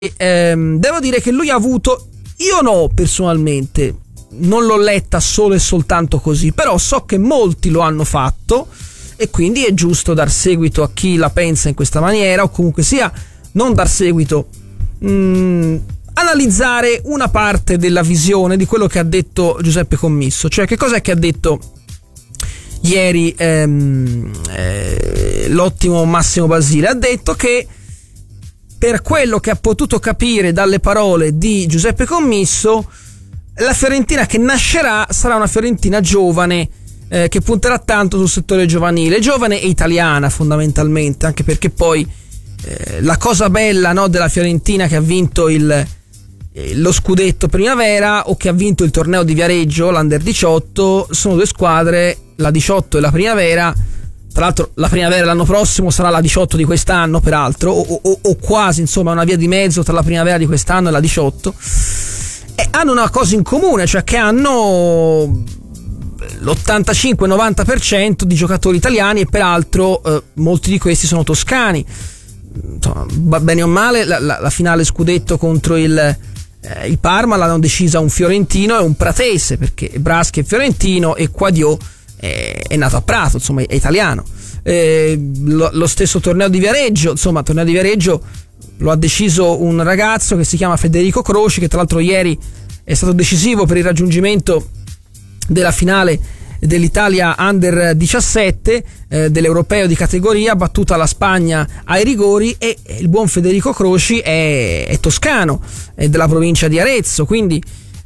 Devo dire che lui ha avuto, io no personalmente, non l'ho letta solo e soltanto così, però so che molti lo hanno fatto e quindi è giusto dar seguito a chi la pensa in questa maniera, o comunque sia non dar seguito, analizzare una parte della visione di quello che ha detto Giuseppe Commisso. Cioè, che cos'è che ha detto ieri l'ottimo Massimo Basile? Ha detto che, per quello che ha potuto capire dalle parole di Giuseppe Commisso, la Fiorentina che nascerà sarà una Fiorentina giovane, che punterà tanto sul settore giovanile, giovane e italiana fondamentalmente, anche perché poi la cosa bella, no, della Fiorentina che ha vinto lo scudetto primavera, o che ha vinto il torneo di Viareggio, l'Under 18, sono due squadre, la 18 e la primavera. Tra l'altro la primavera l'anno prossimo sarà la 18 di quest'anno, peraltro, o quasi, insomma, una via di mezzo tra la primavera di quest'anno e la 18. E hanno una cosa in comune, cioè che hanno l'85-90% di giocatori italiani, e peraltro molti di questi sono toscani. Insomma, bene o male, la finale scudetto contro il Parma l'hanno decisa un fiorentino e un pratese, perché Braschi è fiorentino e Quadio è nato a Prato, insomma è italiano. Lo stesso torneo di Viareggio, insomma, torneo di Viareggio lo ha deciso un ragazzo che si chiama Federico Croci, che tra l'altro ieri è stato decisivo per il raggiungimento della finale dell'Italia Under 17, dell'Europeo di categoria, battuta la Spagna ai rigori, e il buon Federico Croci è toscano, è della provincia di Arezzo, quindi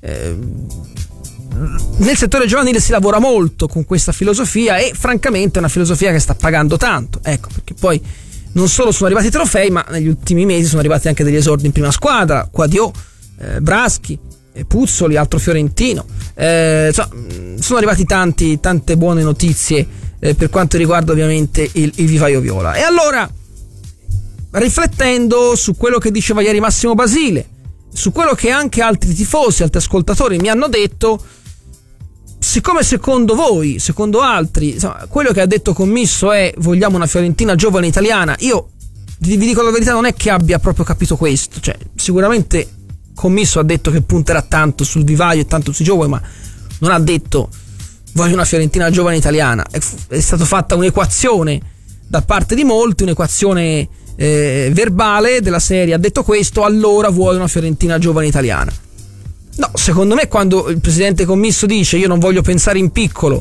nel settore giovanile si lavora molto con questa filosofia, e francamente è una filosofia che sta pagando tanto, ecco, perché poi non solo sono arrivati i trofei, ma negli ultimi mesi sono arrivati anche degli esordi in prima squadra, Quadio, Braschi, Puzzoli, altro fiorentino, sono arrivati tante buone notizie per quanto riguarda ovviamente il vivaio viola. E allora, riflettendo su quello che diceva ieri Massimo Basile, su quello che anche altri tifosi, altri ascoltatori mi hanno detto, siccome secondo voi, secondo altri, insomma, quello che ha detto Commisso è: vogliamo una Fiorentina giovane italiana, io vi dico la verità, non è che abbia proprio capito questo. Cioè, sicuramente Commisso ha detto che punterà tanto sul vivaio e tanto sui giovani, ma non ha detto voglio una Fiorentina giovane italiana. È stata fatta un'equazione da parte di molti, un'equazione verbale della serie: ha detto questo, allora vuole una Fiorentina giovane italiana. No, secondo me, quando il presidente Commisso dice io non voglio pensare in piccolo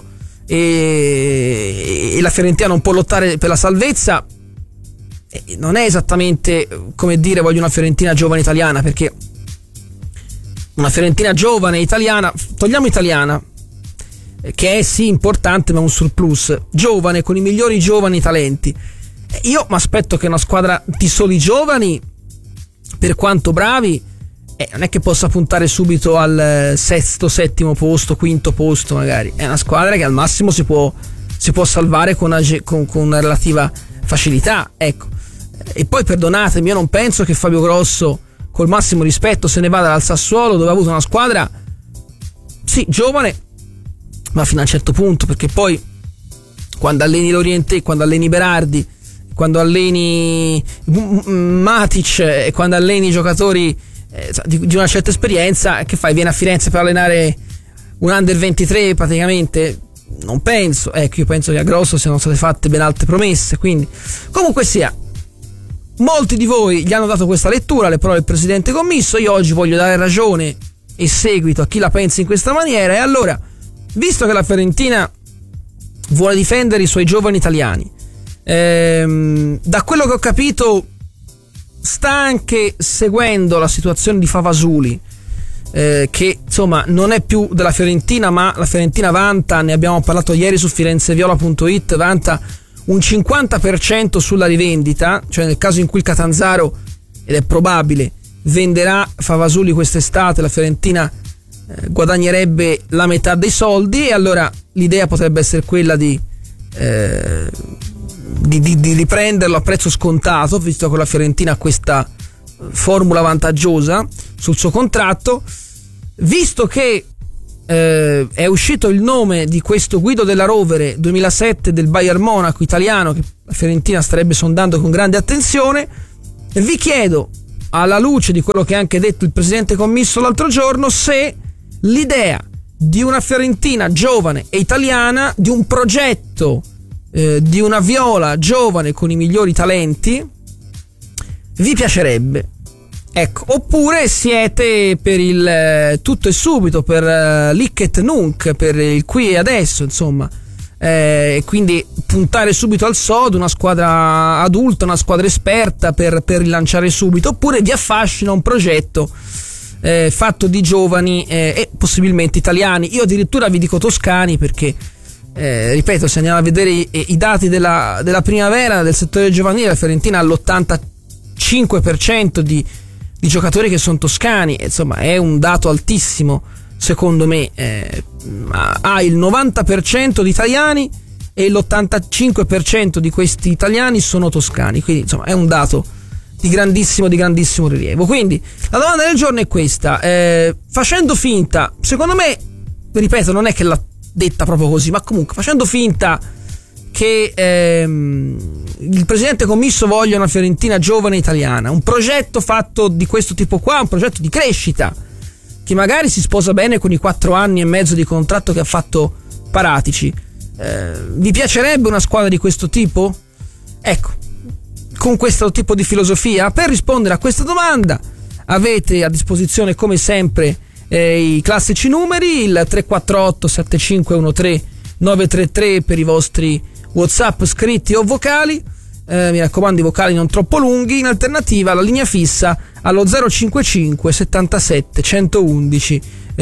e la Fiorentina non può lottare per la salvezza, non è esattamente come dire voglio una Fiorentina giovane italiana, perché una Fiorentina giovane italiana, togliamo italiana, che è sì importante ma un surplus, giovane, con i migliori giovani talenti. Io mi aspetto che una squadra di soli giovani, per quanto bravi, non è che possa puntare subito al sesto, settimo posto, quinto posto magari. È una squadra che al massimo si può salvare con una relativa facilità, ecco. E poi perdonatemi, io non penso che Fabio Grosso, col massimo rispetto, se ne vada dal Sassuolo, dove ha avuto una squadra sì giovane ma fino a un certo punto, perché poi quando alleni Lorientè, quando alleni Berardi, quando alleni Matic e quando alleni giocatori di una certa esperienza, che fai? Vieni a Firenze per allenare un Under 23 praticamente? Non penso. Ecco, io penso che a Grosso siano state fatte ben altre promesse. Quindi, comunque sia, molti di voi gli hanno dato questa lettura, le parole del presidente Commisso. Io oggi voglio dare ragione e seguito a chi la pensa in questa maniera. E allora, visto che la Fiorentina vuole difendere i suoi giovani italiani, da quello che ho capito sta anche seguendo la situazione di Favasuli, che insomma non è più della Fiorentina, ma la Fiorentina vanta, ne abbiamo parlato ieri su firenzeviola.it, vanta un 50% sulla rivendita, cioè nel caso in cui il Catanzaro, ed è probabile, venderà Favasuli quest'estate, la Fiorentina guadagnerebbe la metà dei soldi. E allora l'idea potrebbe essere quella di riprenderlo a prezzo scontato, visto che la Fiorentina ha questa formula vantaggiosa sul suo contratto, visto che è uscito il nome di questo Guido della Rovere 2007 del Bayern Monaco italiano, che la Fiorentina starebbe sondando con grande attenzione. Vi chiedo alla luce di quello che ha anche detto il presidente commisso l'altro giorno, se l'idea di una Fiorentina giovane e italiana, di un progetto di una Viola giovane con i migliori talenti, vi piacerebbe. Ecco, oppure siete per il tutto e subito, per l'hic et nunc, per il qui e adesso, insomma, quindi puntare subito al sodo, una squadra adulta, una squadra esperta per rilanciare subito, oppure vi affascina un progetto fatto di giovani e possibilmente italiani. Io addirittura vi dico toscani, perché ripeto, se andiamo a vedere i dati della primavera del settore giovanile, la Fiorentina ha l'85% di giocatori che sono toscani, insomma è un dato altissimo secondo me. Ha il 90% di italiani e l'85% di questi italiani sono toscani, quindi insomma è un dato di grandissimo rilievo. Quindi la domanda del giorno è questa: facendo finta, secondo me, ripeto, non è che l'ha detta proprio così, ma comunque facendo finta che il presidente commisso voglia una Fiorentina giovane italiana, un progetto fatto di questo tipo qua, un progetto di crescita che magari si sposa bene con i 4 anni e mezzo di contratto che ha fatto Paratici, vi piacerebbe una squadra di questo tipo? Ecco, con questo tipo di filosofia? Per rispondere a questa domanda avete a disposizione come sempre i classici numeri, il 348 7513 933 per i vostri WhatsApp scritti o vocali, mi raccomando i vocali non troppo lunghi. In alternativa la linea fissa allo 055 77 111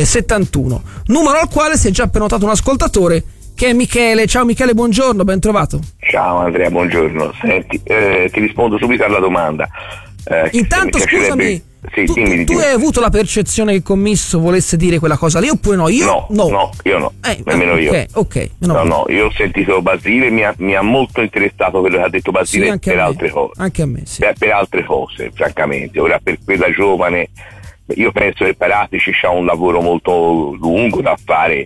71, numero al quale si è già prenotato un ascoltatore che è Michele. Ciao Michele, buongiorno, ben trovato. Ciao Andrea, buongiorno. Senti, ti rispondo subito alla domanda. Intanto scusami, sì, tu hai avuto la percezione che il commisso volesse dire quella cosa lì oppure no? Io no. Nemmeno io. Ok. No, io ho sentito Basile, mi ha molto interessato quello che ha detto Basile, sì, altre cose. Anche a me, sì. Per altre cose, francamente. Ora, per quella giovane, io penso che Paratici c'ha un lavoro molto lungo da fare,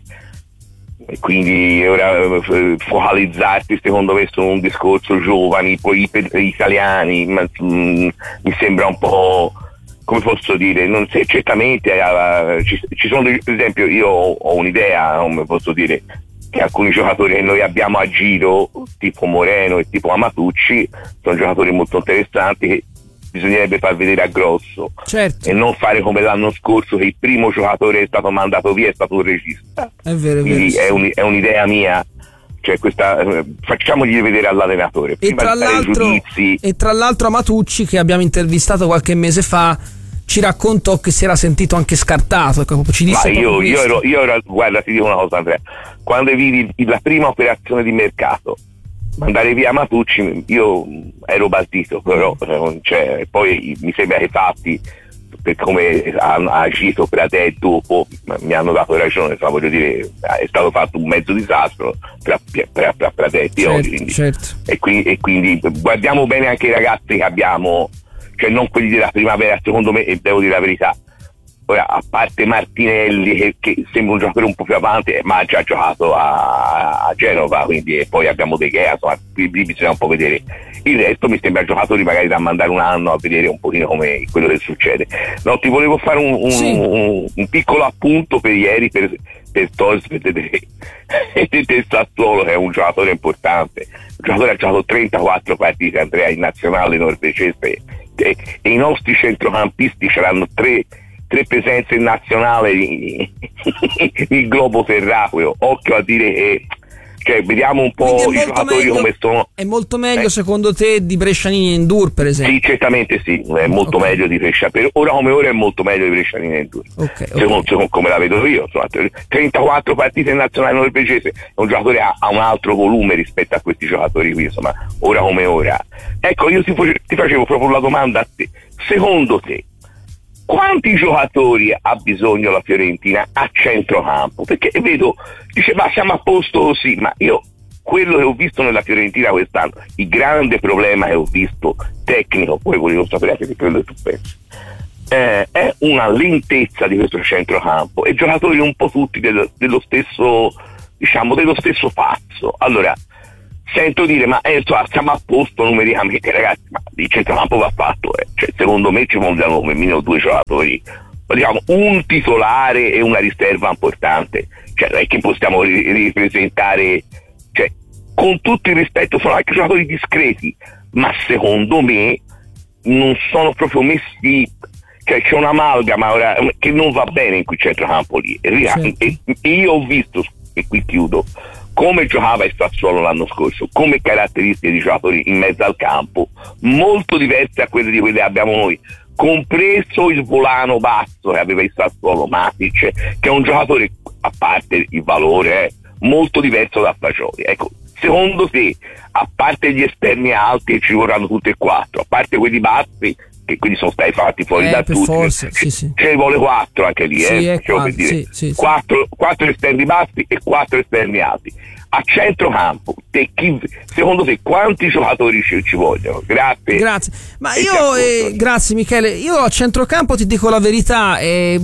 e quindi ora focalizzarti secondo me su un discorso giovani, poi italiani, mi sembra un po', come posso dire, non sé, certamente ci sono per esempio, io ho un'idea, come posso dire, che alcuni giocatori che noi abbiamo a giro, tipo Moreno e tipo Amatucci, sono giocatori molto interessanti che bisognerebbe far vedere a grosso, certo, e non fare come l'anno scorso che il primo giocatore è stato mandato via è stato un regista. È vero, quindi è un'idea mia, cioè questa, facciamogli vedere all'allenatore e tra l'altro Amatucci, che abbiamo intervistato qualche mese fa, ci raccontò che si era sentito anche scartato, ci disse. Ma io ero, guarda, ti dico una cosa Andrea, quando vidi la prima operazione di mercato mandare via Matucci, io ero basito, però poi mi sembra che fatti, per come ha agito Pratè dopo, mi hanno dato ragione, voglio dire, è stato fatto un mezzo disastro per Pratè di oggi, quindi. Certo. E quindi guardiamo bene anche i ragazzi che abbiamo, cioè non quelli della primavera, secondo me, e devo dire la verità. Ora, a parte Martinelli che sembra un giocatore un po' più avanti, ma ha già giocato a Genova, quindi, e poi abbiamo De Gea, insomma, qui bisogna un po' vedere. Il resto mi sembra giocatori magari da mandare un anno a vedere un pochino come quello che succede. No, ti volevo fare un piccolo appunto per ieri per Torsby del Sassuolo, che è un giocatore importante. Un giocatore ha giocato 34 partite, Andrea, in nazionale norvegese, e i nostri centrocampisti ce tre presenze in nazionale il globo terracqueo. Occhio a dire che, cioè, vediamo un po' i giocatori come sono. È molto meglio secondo te di Brescianini e Endur, per esempio? Sì, certamente sì, è molto meglio di Brescia, per ora come ora è molto meglio di Brescianini e Endur, secondo come la vedo io, insomma, 34 partite in nazionale norvegese, è un giocatore ha un altro volume rispetto a questi giocatori qui, insomma, ora come ora. Ecco, io ti facevo proprio la domanda a te: secondo te quanti giocatori ha bisogno la Fiorentina a centrocampo? Perché vedo, dice, ma siamo a posto così, ma io quello che ho visto nella Fiorentina quest'anno, il grande problema che ho visto tecnico, poi volevo sapere anche di quello che tu pensi, è una lentezza di questo centrocampo, e giocatori un po' tutti dello stesso, diciamo, dello stesso pazzo. Allora, sento dire ma siamo a posto numericamente, ragazzi, ma il centrocampo va fatto, cioè, secondo me ci vogliono come minimo 2 giocatori, diciamo un titolare e una riserva importante, cioè non è che possiamo ripresentare, cioè, con tutto il rispetto, sono anche giocatori discreti, ma secondo me non sono proprio messi, cioè c'è un'amalgama ora che non va bene in quel centrocampo lì. E io ho visto, e qui chiudo, come giocava il Sassuolo l'anno scorso, come caratteristiche di giocatori in mezzo al campo molto diverse a quelle che abbiamo noi, compreso il volano basso che aveva il Sassuolo, Matic, che è un giocatore, a parte il valore, molto diverso da Fagioli. Ecco, secondo te, a parte gli esterni alti, ci vorranno tutti e 4, a parte quelli bassi, che quindi sono stati fatti fuori da tutti, forse, sì. Ce ne vuole 4 anche lì, per dire. Sì. 4 esterni bassi e 4 esterni alti. A centrocampo, secondo te quanti giocatori ci vogliono? Grazie. Ma grazie Michele, io a centrocampo ti dico la verità,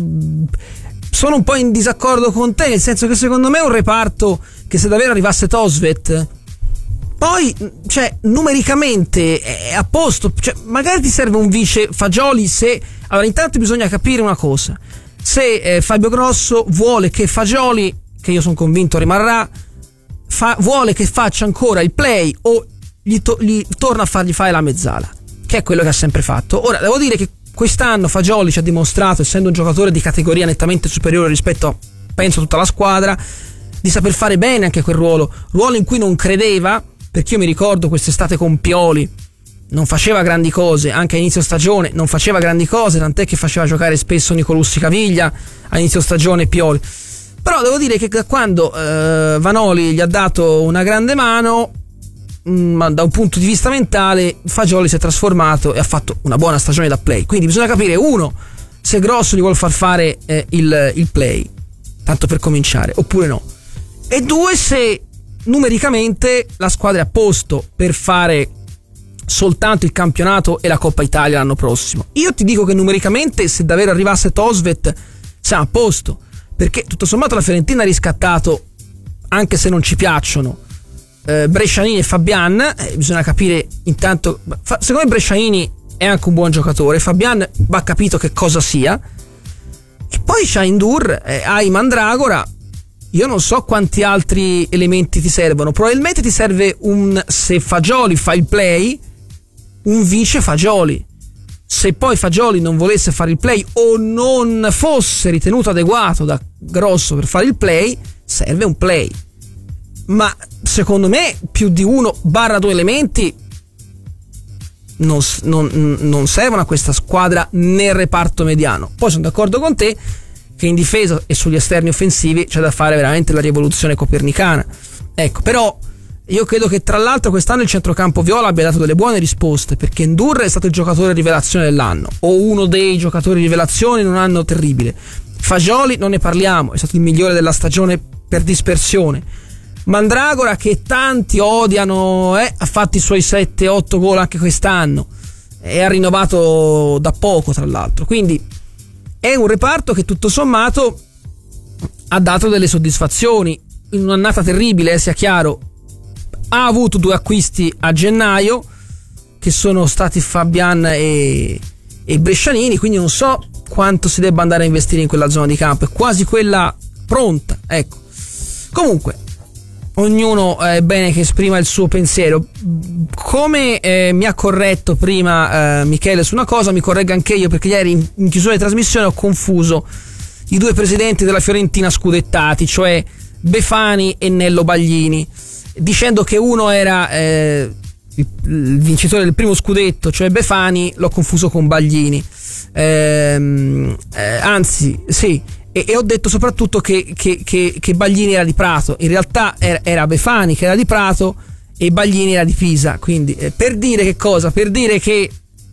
sono un po' in disaccordo con te, nel senso che secondo me è un reparto che, se davvero arrivasse Tosvet, poi, cioè, numericamente è a posto, cioè, magari ti serve un vice Fagioli allora intanto bisogna capire una cosa: se Fabio Grosso vuole che Fagioli, che io sono convinto rimarrà, vuole che faccia ancora il play o gli torna a fargli fare la mezzala, che è quello che ha sempre fatto. Ora, devo dire che quest'anno Fagioli ci ha dimostrato, essendo un giocatore di categoria nettamente superiore rispetto a, penso, tutta la squadra, di saper fare bene anche quel ruolo in cui non credeva, perché io mi ricordo quest'estate con Pioli non faceva grandi cose, anche a inizio stagione non faceva grandi cose, tant'è che faceva giocare spesso Nicolussi Caviglia a inizio stagione Pioli. Però devo dire che da quando Vanoli gli ha dato una grande mano, da un punto di vista mentale, Fagioli si è trasformato e ha fatto una buona stagione da play. Quindi bisogna capire, uno, se Grosso gli vuol far fare il play, tanto per cominciare, oppure no, e due, se numericamente la squadra è a posto per fare soltanto il campionato e la Coppa Italia l'anno prossimo. Io ti dico che numericamente, se davvero arrivasse Tosvet, siamo a posto, perché tutto sommato la Fiorentina ha riscattato, anche se non ci piacciono, Brescianini e Fabian. Bisogna capire intanto, secondo me Brescianini è anche un buon giocatore, Fabian va capito che cosa sia, e poi c'hai Ndur, hai Mandragora. Io non so quanti altri elementi ti servono. Probabilmente ti serve se Fagioli fa il play, un vice Fagioli. Se poi Fagioli non volesse fare il play o non fosse ritenuto adeguato da Grosso per fare il play, serve un play. Ma secondo me più di 1/2 elementi non servono a questa squadra nel reparto mediano. Poi sono d'accordo con te che in difesa e sugli esterni offensivi c'è da fare veramente la rivoluzione copernicana. Ecco, però io credo che tra l'altro quest'anno il centrocampo viola abbia dato delle buone risposte, perché Ndur è stato il giocatore rivelazione dell'anno, o uno dei giocatori rivelazione in un anno terribile. Fagioli non ne parliamo, è stato il migliore della stagione per dispersione. Mandragora, che tanti odiano, ha fatto i suoi 7-8 gol anche quest'anno e ha rinnovato da poco, tra l'altro. Quindi è un reparto che tutto sommato ha dato delle soddisfazioni in un'annata terribile, sia chiaro. Ha avuto 2 acquisti a gennaio, che sono stati Fabian e Brescianini, quindi non so quanto si debba andare a investire in quella zona di campo, è quasi quella pronta, ecco. Comunque ognuno è bene che esprima il suo pensiero. Come mi ha corretto prima Michele su una cosa, mi correggo anche io, perché ieri in chiusura di trasmissione ho confuso i 2 presidenti della Fiorentina scudettati, cioè Befani e Nello Baglini, dicendo che uno era il vincitore del primo scudetto, cioè Befani, l'ho confuso con Baglini, anzi sì, e ho detto soprattutto che Baglini era di Prato. In realtà era Befani che era di Prato e Baglini era di Pisa. Quindi per dire che cosa? Per dire che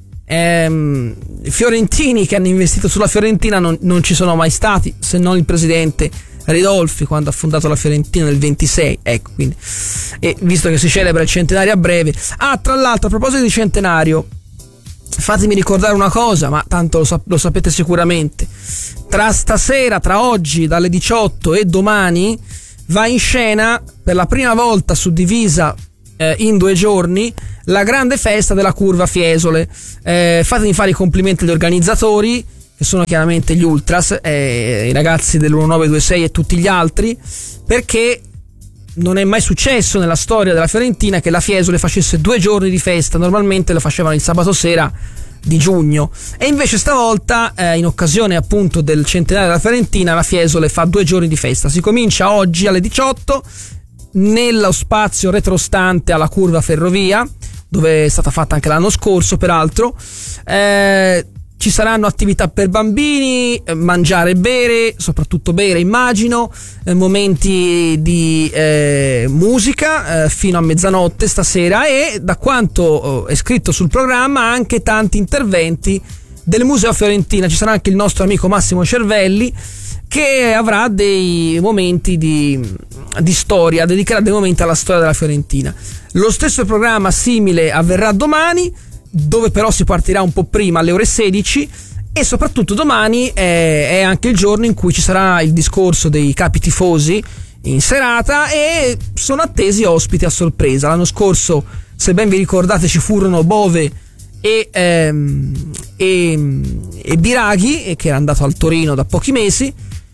fiorentini che hanno investito sulla Fiorentina non ci sono mai stati, se non il presidente Ridolfi quando ha fondato la Fiorentina nel 26. Ecco, quindi, e visto che si celebra il centenario a breve. Tra l'altro, a proposito di centenario, fatemi ricordare una cosa, ma tanto lo sapete sicuramente. Tra oggi dalle 18 e domani va in scena per la prima volta suddivisa in 2 giorni la grande festa della Curva Fiesole. Fatemi fare i complimenti agli organizzatori, che sono chiaramente gli Ultras, i ragazzi dell'1926 e tutti gli altri, perché non è mai successo nella storia della Fiorentina che la Fiesole facesse 2 giorni di festa. Normalmente lo facevano il sabato sera di giugno, e invece stavolta in occasione appunto del centenario della Fiorentina la Fiesole fa 2 giorni di festa. Si comincia oggi alle 18 nello spazio retrostante alla Curva Ferrovia, dove è stata fatta anche l'anno scorso peraltro. Ci saranno attività per bambini, mangiare e bere, soprattutto bere immagino, momenti di musica fino a mezzanotte stasera, e da quanto è scritto sul programma anche tanti interventi del Museo Fiorentina. Ci sarà anche il nostro amico Massimo Cervelli, che avrà dei momenti di storia, dedicherà dei momenti alla storia della Fiorentina. Lo stesso programma simile avverrà domani, dove però si partirà un po' prima, alle ore 16, e soprattutto domani è anche il giorno in cui ci sarà il discorso dei capi tifosi in serata, e sono attesi ospiti a sorpresa. L'anno scorso, se ben vi ricordate, ci furono Bove e Biraghi, che era andato al Torino da pochi mesi,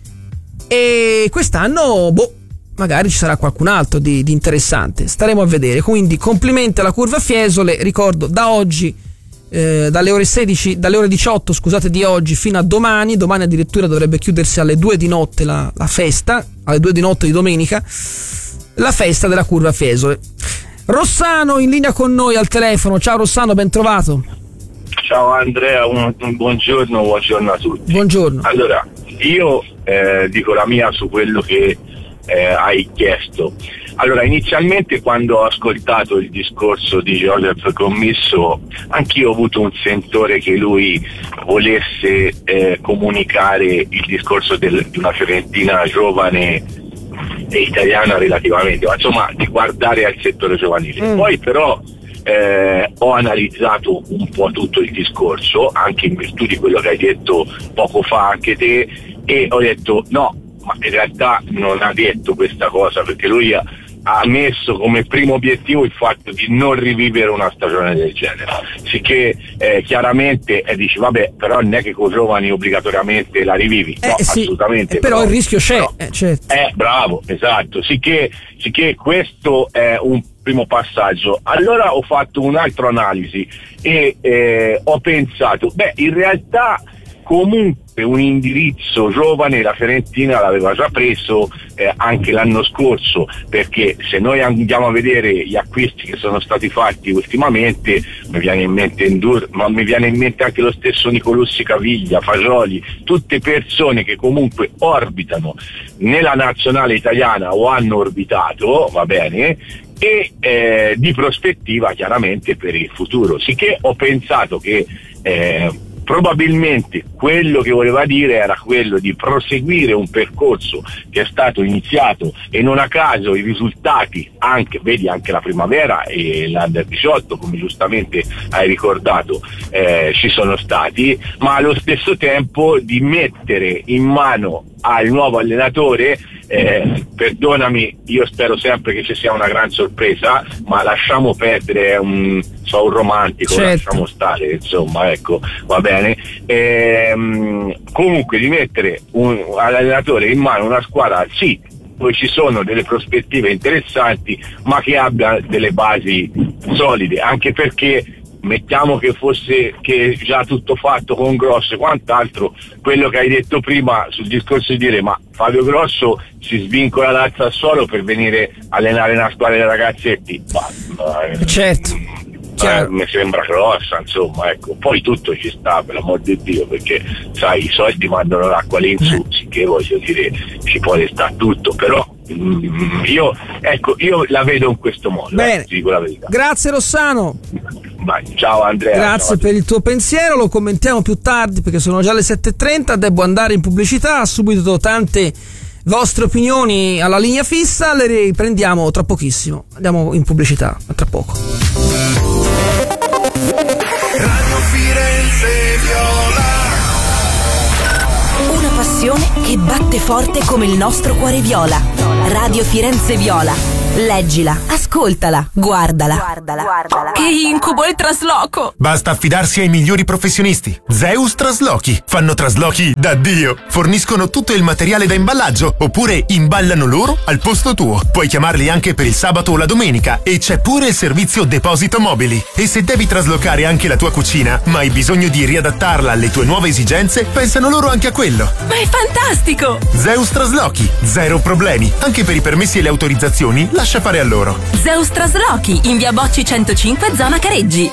e quest'anno magari ci sarà qualcun altro di interessante, staremo a vedere. Quindi complimenti alla Curva Fiesole, ricordo, da oggi dalle ore 18 di oggi fino a domani addirittura dovrebbe chiudersi alle 2 di notte la festa, alle 2 di notte di domenica, la festa della Curva Fiesole. Rossano in linea con noi al telefono. Ciao Rossano, ben trovato. Ciao Andrea, un buongiorno a tutti. Buongiorno. Allora, io dico la mia su quello che hai chiesto. Allora, inizialmente quando ho ascoltato il discorso di Joseph Commisso, anch'io ho avuto un sentore che lui volesse comunicare il discorso di una Fiorentina giovane e italiana relativamente, ma insomma di guardare al settore giovanile. Poi però ho analizzato un po' tutto il discorso, anche in virtù di quello che hai detto poco fa anche te, e ho detto no, ma in realtà non ha detto questa cosa, perché lui ha messo come primo obiettivo il fatto di non rivivere una stagione del genere, sicché chiaramente dici vabbè, però non è che con giovani obbligatoriamente la rivivi, no, sì, assolutamente, però il rischio c'è, no. Certo. Bravo, esatto, sicché questo è un primo passaggio. Allora ho fatto un'altra analisi e ho pensato, in realtà comunque un indirizzo giovane la Fiorentina l'aveva già preso anche l'anno scorso, perché se noi andiamo a vedere gli acquisti che sono stati fatti ultimamente, mi viene in mente Endur, ma mi viene in mente anche lo stesso Nicolussi Caviglia, Fagioli, tutte persone che comunque orbitano nella nazionale italiana o hanno orbitato, va bene, e di prospettiva chiaramente per il futuro, sicché ho pensato che probabilmente quello che voleva dire era quello di proseguire un percorso che è stato iniziato, e non a caso i risultati, anche la primavera e l'Under 18, come giustamente hai ricordato, ci sono stati, ma allo stesso tempo di mettere in mano al nuovo allenatore, perdonami, io spero sempre che ci sia una gran sorpresa, ma lasciamo perdere, sono un romantico, certo. Lasciamo stare, insomma, ecco, va bene. Comunque di mettere all'allenatore in mano una squadra, sì, dove ci sono delle prospettive interessanti, ma che abbia delle basi solide, anche perché mettiamo che fosse che già tutto fatto con Grosso e quant'altro, quello che hai detto prima sul discorso di dire ma Fabio Grosso si svincola dal Sassuolo per venire a allenare una squadra dei ragazzetti, certo, mi sembra grossa, insomma, ecco. Poi tutto ci sta, per l'amor di Dio, perché sai, i soldi mandano l'acqua lì in su, sicché voglio dire ci può restare tutto, però io la vedo in questo modo. Bene, ti dico la verità. Grazie Rossano. Ciao Andrea. Grazie per il tuo pensiero, lo commentiamo più tardi perché sono già le 7:30, devo andare in pubblicità, subito tante vostre opinioni alla linea fissa, le riprendiamo tra pochissimo. Andiamo in pubblicità tra poco. Radio Firenze Viola. Una passione che batte forte come il nostro cuore viola. Radio Firenze Viola. Leggila, ascoltala, guardala. Che incubo il trasloco! Basta affidarsi ai migliori professionisti. Zeus Traslochi. Fanno traslochi da Dio. Forniscono tutto il materiale da imballaggio, oppure imballano loro al posto tuo. Puoi chiamarli anche per il sabato o la domenica, e c'è pure il servizio deposito mobili. E se devi traslocare anche la tua cucina, ma hai bisogno di riadattarla alle tue nuove esigenze, pensano loro anche a quello. Ma è fantastico! Zeus Traslochi. Zero problemi. Anche per i permessi e le autorizzazioni, lascia fare a loro. Zeus Traslochi, in via Bocci 105, zona Careggi.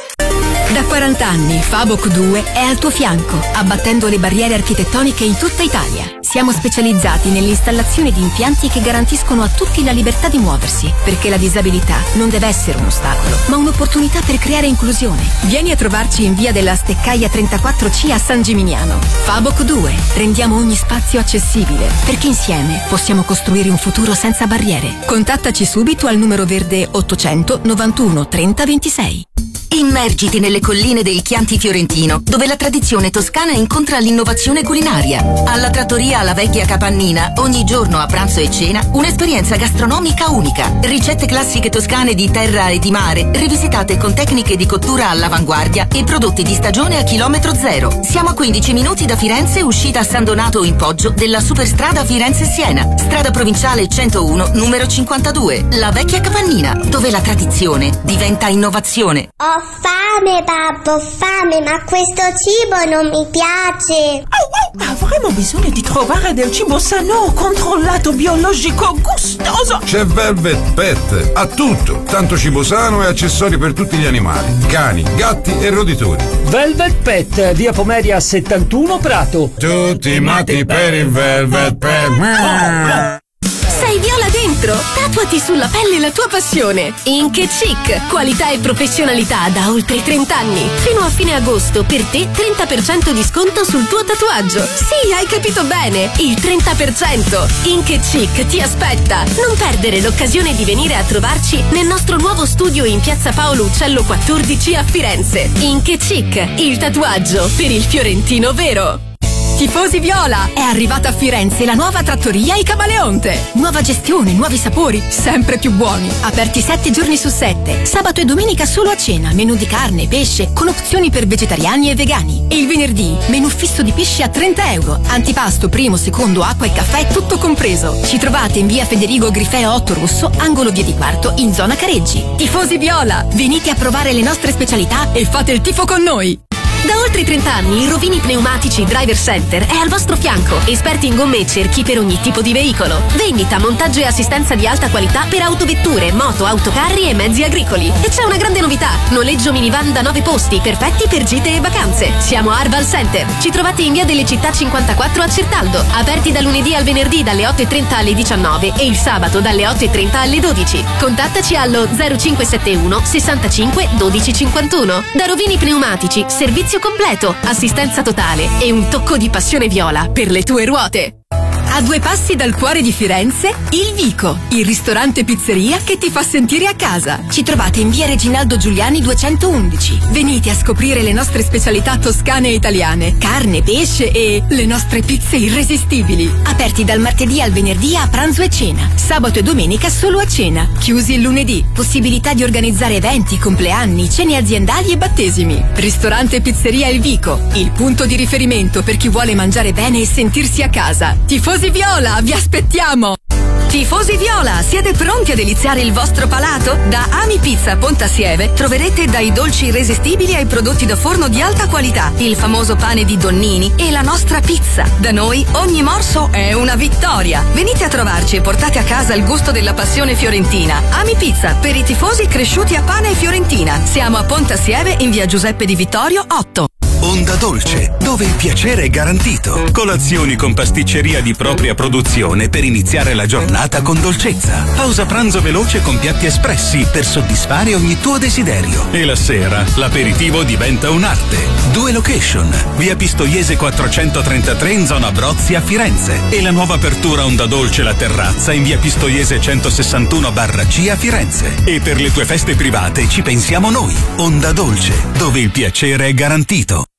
Da 40 anni Faboc 2 è al tuo fianco, abbattendo le barriere architettoniche in tutta Italia. Siamo specializzati nell'installazione di impianti che garantiscono a tutti la libertà di muoversi, perché la disabilità non deve essere un ostacolo, ma un'opportunità per creare inclusione. Vieni a trovarci in via della Steccaia 34C a San Gimignano. Faboc 2, rendiamo ogni spazio accessibile, perché insieme possiamo costruire un futuro senza barriere. Contattaci subito al numero verde 800 91 30 26. Immergiti nelle colline del Chianti Fiorentino, dove la tradizione toscana incontra l'innovazione culinaria. Alla trattoria La Vecchia Capannina, ogni giorno a pranzo e cena, un'esperienza gastronomica unica. Ricette classiche toscane di terra e di mare, rivisitate con tecniche di cottura all'avanguardia e prodotti di stagione a chilometro zero. Siamo a 15 minuti da Firenze, uscita a San Donato in Poggio della superstrada Firenze-Siena, strada provinciale 101, numero 52. La Vecchia Capannina, dove la tradizione diventa innovazione. Ho fame, babbo, fame, ma questo cibo non mi piace. Avremo bisogno di trovare del cibo sano, controllato, biologico, gustoso. C'è Velvet Pet, ha tutto, tanto cibo sano e accessori per tutti gli animali, cani, gatti e roditori. Velvet Pet, via Pomeria 71 Prato. Tutti matti per il Velvet Pet. Sei viola dentro? Tatuati sulla pelle la tua passione. Ink & Chic, qualità e professionalità da oltre 30 anni. Fino a fine agosto, per te 30% di sconto sul tuo tatuaggio. Sì, hai capito bene, il 30%. Ink & Chic ti aspetta. Non perdere l'occasione di venire a trovarci nel nostro nuovo studio in piazza Paolo Uccello 14 a Firenze. Ink & Chic, il tatuaggio per il fiorentino vero. Tifosi Viola, è arrivata a Firenze la nuova trattoria Il Camaleonte. Nuova gestione, nuovi sapori, sempre più buoni. Aperti 7 giorni su 7. Sabato e domenica solo a cena, menù di carne, pesce, con opzioni per vegetariani e vegani. E il venerdì, menù fisso di pesce a 30 euro. Antipasto, primo, secondo, acqua e caffè, tutto compreso. Ci trovate in via Federico Grifeo 8 Rosso, angolo via di Quarto, in zona Careggi. Tifosi Viola, venite a provare le nostre specialità e fate il tifo con noi. Da oltre 30 anni Rovini Pneumatici Driver Center è al vostro fianco. Esperti in gomme e cerchi per ogni tipo di veicolo. Vendita, montaggio e assistenza di alta qualità per autovetture, moto, autocarri e mezzi agricoli. E c'è una grande novità: noleggio minivan da 9 posti, perfetti per gite e vacanze. Siamo Arval Center. Ci trovate in via delle Città 54 a Certaldo. Aperti da lunedì al venerdì dalle 8:30 alle 19 e il sabato dalle 8:30 alle 12. Contattaci allo 0571 65 12 51. Da Rovini Pneumatici, servizio completo, assistenza totale e un tocco di passione viola per le tue ruote. A 2 passi dal cuore di Firenze, Il Vico, il ristorante pizzeria che ti fa sentire a casa. Ci trovate in via Reginaldo Giuliani 211. Venite a scoprire le nostre specialità toscane e italiane, carne, pesce e le nostre pizze irresistibili. Aperti dal martedì al venerdì a pranzo e cena. Sabato e domenica solo a cena. Chiusi il lunedì. Possibilità di organizzare eventi, compleanni, cene aziendali e battesimi. Ristorante pizzeria Il Vico, il punto di riferimento per chi vuole mangiare bene e sentirsi a casa. Tifosi Viola, vi aspettiamo! Tifosi Viola, siete pronti a deliziare il vostro palato? Da Ami Pizza Pontasieve troverete dai dolci irresistibili ai prodotti da forno di alta qualità, il famoso pane di Donnini e la nostra pizza. Da noi ogni morso è una vittoria. Venite a trovarci e portate a casa il gusto della passione fiorentina. Ami Pizza, per i tifosi cresciuti a pane e fiorentina. Siamo a Pontasieve in via Giuseppe Di Vittorio 8. Onda Dolce, dove il piacere è garantito. Colazioni con pasticceria di propria produzione per iniziare la giornata con dolcezza. Pausa pranzo veloce con piatti espressi per soddisfare ogni tuo desiderio. E la sera l'aperitivo diventa un'arte. 2 location: via Pistoiese 433 in zona Brozzi a Firenze e la nuova apertura Onda Dolce La Terrazza in via Pistoiese 161/C a Firenze. E per le tue feste private ci pensiamo noi. Onda Dolce, dove il piacere è garantito.